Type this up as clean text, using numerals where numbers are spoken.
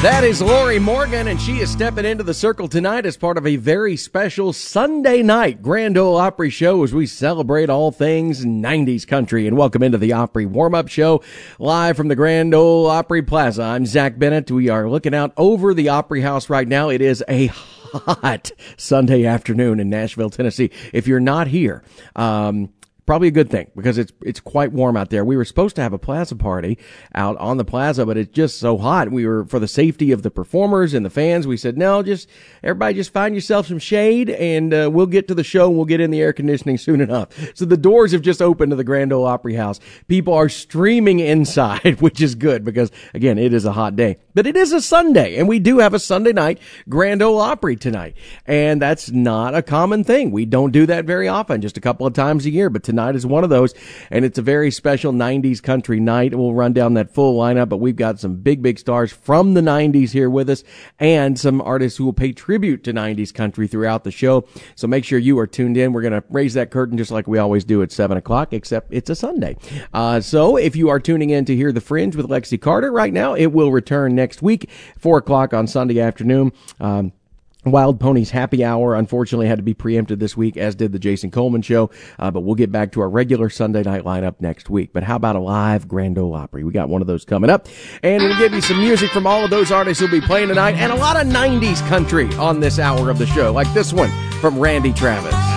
That is Lori Morgan, and she is stepping into the circle tonight as part of a very special Sunday night Grand Ole Opry show as we celebrate all things 90s country. And welcome into the Opry warm-up show live from the Grand Ole Opry Plaza. I'm Zach Bennett. We are looking out over the Opry House right now. It is a hot Sunday afternoon in Nashville, Tennessee. If you're not here, probably a good thing because it's quite warm out there. We were supposed to have a plaza party out on the plaza, but it's just so hot. We were, for the safety of the performers and the fans, we said, no, everybody just find yourself some shade and we'll get to the show and we'll get in the air conditioning soon enough. So the doors have just opened to the Grand Ole Opry House. People are streaming inside, which is good because, again, it is a hot day. But it is a Sunday, and we do have a Sunday night Grand Ole Opry tonight. And that's not a common thing. We don't do that very often, just a couple of times a year, but tonight is one of those, and it's a very special 90s country night. We'll run down that full lineup, but we've got some big stars from the 90s here with us and some artists who will pay tribute to 90s country throughout the show. So make sure you are tuned in. We're going to raise that curtain just like we always do at 7 o'clock, except it's a Sunday. So if you are tuning in to hear The Fringe with Lexi Carter right now, it will return next week, 4 o'clock on Sunday afternoon. Wild Ponies Happy Hour, unfortunately, had to be preempted this week, as did the Jason Coleman Show, but we'll get back to our regular Sunday night lineup next week. But how about a live Grand Ole Opry? We got one of those coming up, and we'll give you some music from all of those artists who'll be playing tonight, and a lot of 90s country on this hour of the show, like this one from Randy Travis.